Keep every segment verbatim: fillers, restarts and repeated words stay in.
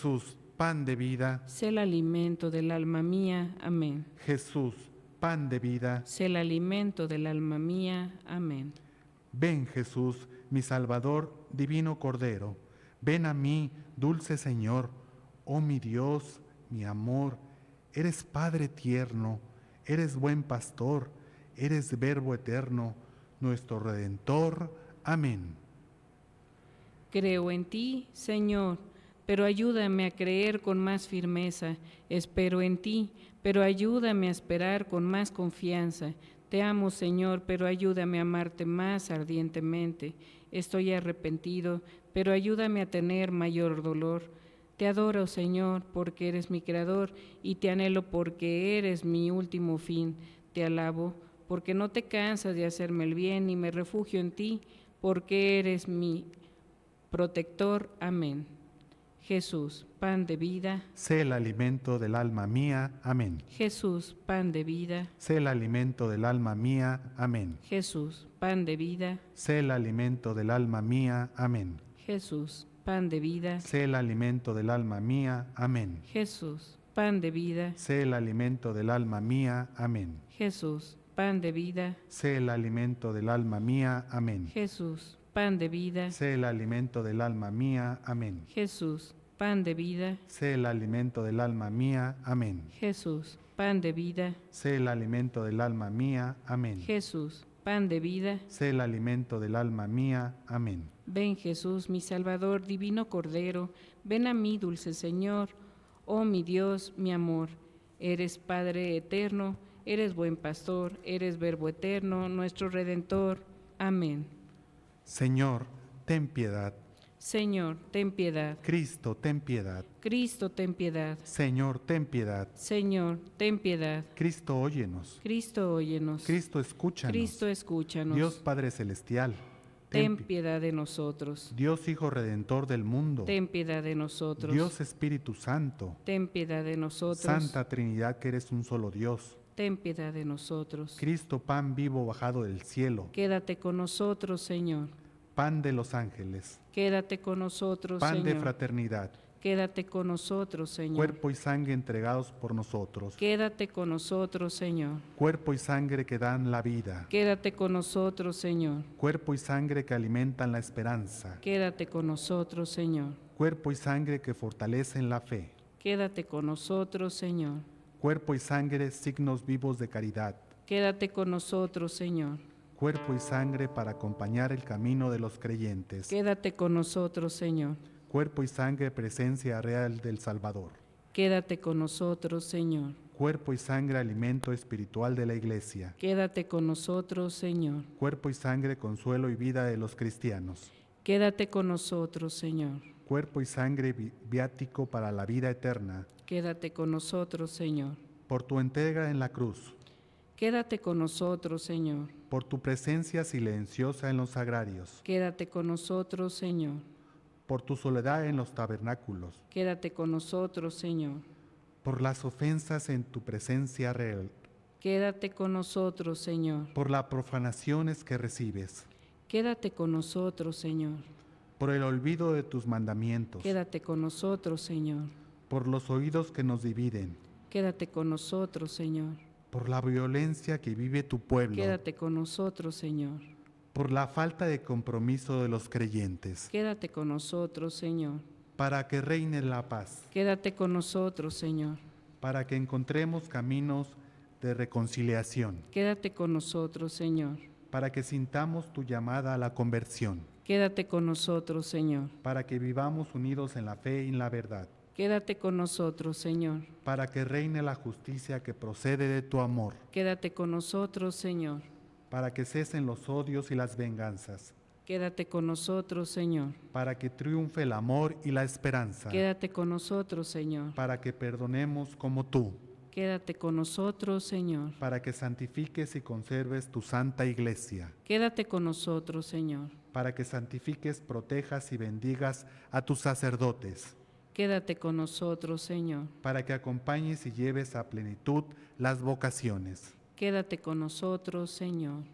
Jesús, pan de vida. sé el alimento del alma mía. Amén. Jesús, pan de vida. Sé el alimento del alma mía. Amén. Ven, Jesús, mi Salvador, divino Cordero. Ven a mí, dulce Señor. Oh mi Dios, mi amor, eres Padre tierno, eres buen pastor, eres Verbo eterno, nuestro Redentor. Amén. Creo en ti, Señor, pero ayúdame a creer con más firmeza. Espero en ti, pero ayúdame a esperar con más confianza. Te amo, Señor, pero ayúdame a amarte más ardientemente. Estoy arrepentido, pero ayúdame a tener mayor dolor. Te adoro, Señor, porque eres mi Creador, y te anhelo porque eres mi último fin. Te alabo, porque no te cansas de hacerme el bien, y me refugio en ti, porque eres mi protector. Amén. Jesús, pan de vida. Sé el alimento del alma mía. Amén. Jesús, pan de vida. Sé el alimento del alma mía. Amén. Jesús, pan de vida. Sé el alimento del alma mía. Amén. Jesús, pan de vida. Sé el alimento del alma mía. Amén. Jesús, pan de vida. Sé el alimento del alma mía. Amén. Jesús, pan de vida. Sé el alimento del alma mía. Amén. Jesús, pan de vida. Sé el alimento del alma mía. Amén. Jesús, pan de vida. Sé el alimento del alma mía. Amén. Jesús, pan de vida. Sé el alimento del alma mía. Amén. Jesús, pan de vida. Sé el alimento del alma mía. Amén. Ven, Jesús, mi Salvador, divino Cordero, ven a mí, dulce Señor. Oh mi Dios, mi amor, eres Padre eterno, eres buen pastor, eres Verbo eterno, nuestro Redentor. Amén. Señor, ten piedad. Señor, ten piedad. Cristo, ten piedad. Cristo, ten piedad. Señor, ten piedad. Señor, ten piedad. Cristo, óyenos. Cristo, óyenos. Cristo, escúchanos. Cristo, escúchanos. Dios Padre Celestial, ten piedad de nosotros. Dios Hijo Redentor del mundo, ten piedad de nosotros. Dios Espíritu Santo, ten piedad de nosotros. Santa Trinidad, que eres un solo Dios, ten piedad de nosotros. Cristo, pan vivo bajado del cielo, quédate con nosotros, Señor. pan de los ángeles, quédate con nosotros, pan Señor. de fraternidad, quédate con nosotros, Señor. cuerpo y sangre entregados por nosotros, quédate con nosotros, Señor. cuerpo y sangre que dan la vida, quédate con nosotros, Señor. cuerpo y sangre que alimentan la esperanza, quédate con nosotros, Señor. cuerpo y sangre que fortalecen la fe, quédate con nosotros, Señor. cuerpo y sangre signos vivos de caridad, quédate con nosotros, Señor. cuerpo y sangre para acompañar el camino de los creyentes, quédate con nosotros, Señor. cuerpo y sangre presencia real del Salvador, quédate con nosotros, Señor. cuerpo y sangre alimento espiritual de la Iglesia, quédate con nosotros, Señor. cuerpo y sangre consuelo y vida de los cristianos, quédate con nosotros, Señor. cuerpo y sangre vi- viático para la vida eterna, quédate con nosotros, Señor. por tu entrega en la cruz, quédate con nosotros, Señor. por tu presencia silenciosa en los sagrarios, quédate con nosotros, Señor. por tu soledad en los tabernáculos, quédate con nosotros, Señor. por las ofensas en tu presencia real, quédate con nosotros, Señor. por las profanaciones que recibes, quédate con nosotros, Señor. por el olvido de tus mandamientos, quédate con nosotros, Señor. por los oídos que nos dividen, quédate con nosotros, Señor. por la violencia que vive tu pueblo, quédate con nosotros, Señor. por la falta de compromiso de los creyentes, quédate con nosotros, Señor. para que reine la paz, quédate con nosotros, Señor. para que encontremos caminos de reconciliación, quédate con nosotros, Señor. para que sintamos tu llamada a la conversión, quédate con nosotros, Señor. para que vivamos unidos en la fe y en la verdad, quédate con nosotros, Señor. para que reine la justicia que procede de tu amor, quédate con nosotros, Señor. para que cesen los odios y las venganzas, quédate con nosotros, Señor. para que triunfe el amor y la esperanza, quédate con nosotros, Señor. para que perdonemos como tú, quédate con nosotros, Señor. para que santifiques y conserves tu santa iglesia, quédate con nosotros, Señor. para que santifiques, protejas y bendigas a tus sacerdotes, quédate con nosotros, Señor. para que acompañes y lleves a plenitud las vocaciones. quédate con nosotros, Señor.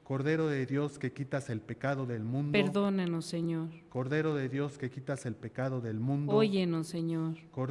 Cordero de Dios que quitas el pecado del mundo. Perdónanos, Señor. Cordero de Dios que quitas el pecado del mundo. Óyenos, Señor.